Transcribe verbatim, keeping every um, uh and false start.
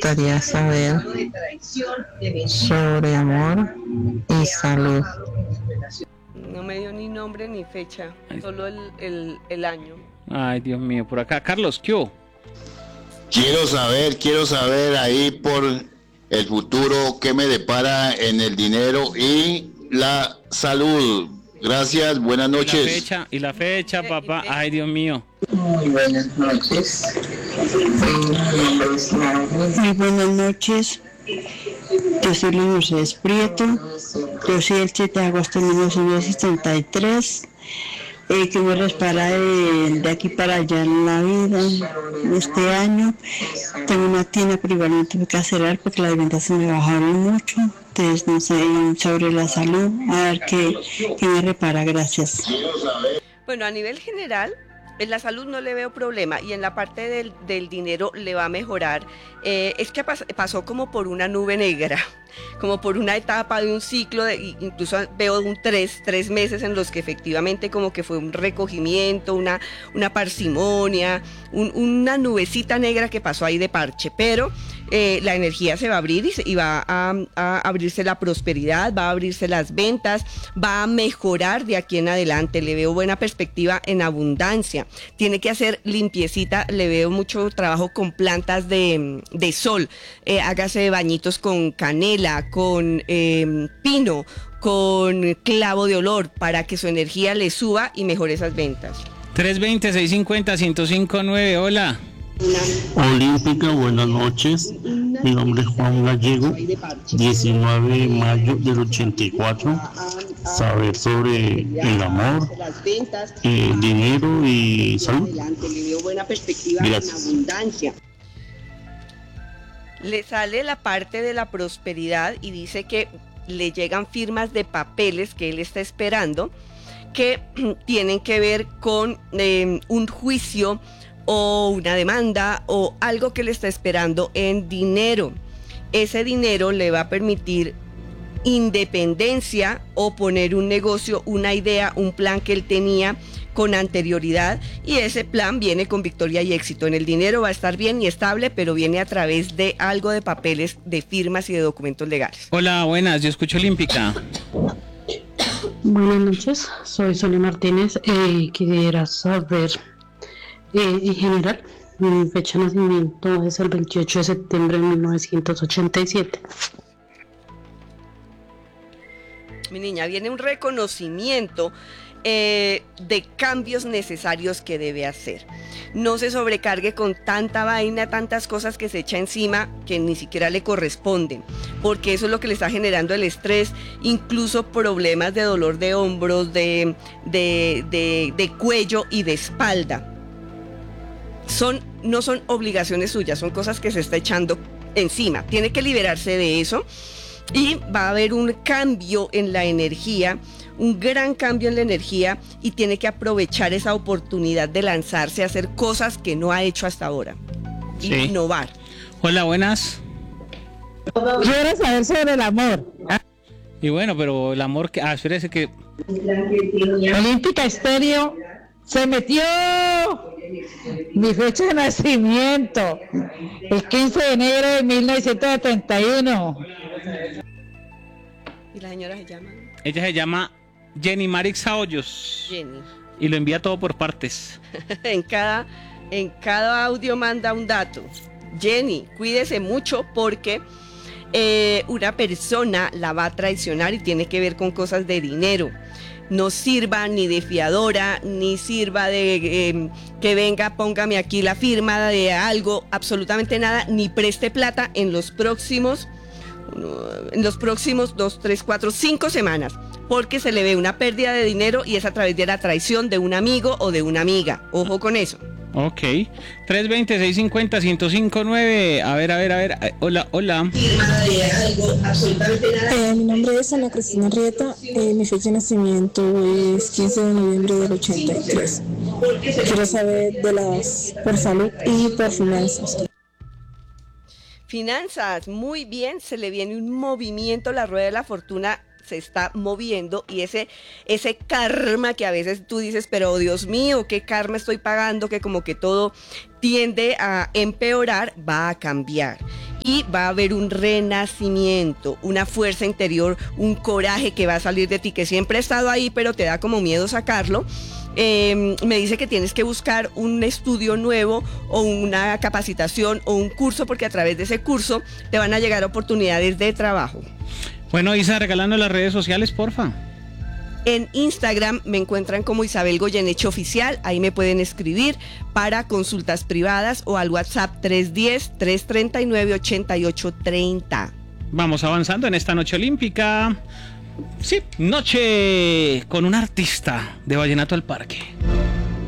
gustaría saber sobre amor y salud. No me dio ni nombre ni fecha, solo el, el, el año. Ay, Dios mío, por acá. Carlos, ¿qué hubo? Quiero saber, quiero saber ahí por el futuro qué me depara en el dinero y la salud. Gracias, buenas noches. Y la fecha, y la fecha, papá. Ay, Dios mío. Muy buenas noches. Muy buenas noches. Yo soy Luis Mercedes Prieto. Yo soy el siete de agosto de mil novecientos setenta y tres. Eh, que me respara de, de aquí para allá en la vida. Este año tengo una tienda, pero igualmente tengo que acelerar porque las ventas se me bajaron mucho. Entonces, no sé, sobre la salud, a ver qué, qué me repara. Gracias. Bueno, a nivel general, en la salud no le veo problema y en la parte del, del dinero le va a mejorar. Eh, es que pas, pasó como por una nube negra, como por una etapa de un ciclo, de, incluso veo un tres, tres meses en los que efectivamente como que fue un recogimiento, una, una parsimonia, un, una nubecita negra que pasó ahí de parche, pero eh, la energía se va a abrir y, se, y va a, a abrirse la prosperidad, va a abrirse las ventas, va a mejorar de aquí en adelante. Le veo buena perspectiva en abundancia. Tiene que hacer limpiecita, le veo mucho trabajo con plantas de, de sol, eh, hágase bañitos con canela, con eh, pino, con clavo de olor, para que su energía le suba y mejore esas ventas. tres veinte, seiscientos cincuenta, ciento cinco nueve, hola. Olímpica, buenas noches. Mi nombre es Juan Gallego, diecinueve de mayo del ochenta y cuatro. Saber sobre el amor, el dinero y salud. Gracias. Le sale la parte de la prosperidad y dice que le llegan firmas de papeles que él está esperando, que tienen que ver con eh, un juicio o una demanda o algo que le está esperando en dinero. Ese dinero le va a permitir independencia o poner un negocio, una idea, un plan que él tenía con anterioridad, y ese plan viene con victoria y éxito. En el dinero va a estar bien y estable, pero viene a través de algo de papeles, de firmas y de documentos legales. Hola, buenas, yo escucho Olímpica. Buenas noches, soy Sonia Martínez. Eh, quisiera saber, eh, en general, mi fecha de nacimiento es el veintiocho de septiembre de mil novecientos ochenta y siete. Mi niña, viene un reconocimiento eh, de cambios necesarios que debe hacer. No se sobrecargue con tanta vaina, tantas cosas que se echa encima que ni siquiera le corresponden, porque eso es lo que le está generando el estrés, incluso problemas de dolor de hombros, de, de, de, de cuello y de espalda. Son, no son obligaciones suyas, son cosas que se está echando encima. Tiene que liberarse de eso. Y va a haber un cambio en la energía, un gran cambio en la energía, y tiene que aprovechar esa oportunidad de lanzarse a hacer cosas que no ha hecho hasta ahora. Sí. Innovar. Hola, buenas. Quiero saber sobre el amor. Y bueno, pero el amor que... Ah, espérese que... Olímpica Estéreo se metió mi fecha de nacimiento, el quince de enero de mil novecientos setenta y uno. ¿Y la señora se llama? Ella se llama Jenny Marixa Hoyos. Jenny. Y lo envía todo por partes. en, cada, en cada audio manda un dato. Jenny, cuídese mucho porque eh, una persona la va a traicionar y tiene que ver con cosas de dinero. No sirva ni de fiadora, ni sirva de eh, que venga, póngame aquí la firma de algo, absolutamente nada, ni preste plata en los próximos, en los próximos dos, tres, cuatro, cinco semanas, porque se le ve una pérdida de dinero y es a través de la traición de un amigo o de una amiga. Ojo con eso. Ok. tres veinte, seiscientos cincuenta, ciento cinco nueve. A ver, a ver, a ver. Hola, hola. Eh, mi nombre es Ana Cristina Rieta. Eh, mi fecha de nacimiento es quince de noviembre del ochenta y tres. Quiero saber de las por salud y por finanzas. Finanzas, muy bien. Se le viene un movimiento, la rueda de la fortuna se está moviendo, y ese, ese karma que a veces tú dices, pero Dios mío, ¿qué karma estoy pagando? Que como que todo tiende a empeorar, va a cambiar. y va a haber un renacimiento, una fuerza interior, un coraje que va a salir de ti, que siempre ha estado ahí, pero te da como miedo sacarlo. Eh, me dice que tienes que buscar un estudio nuevo o una capacitación o un curso, porque a través de ese curso te van a llegar oportunidades de trabajo. Bueno, Isa, regalando las redes sociales, porfa. En Instagram me encuentran como Isabel Goyeneche Oficial, ahí me pueden escribir para consultas privadas o al WhatsApp tres uno cero, tres tres nueve, ocho ocho tres cero. Vamos avanzando en esta noche olímpica. Sí, noche con un artista de Vallenato al Parque.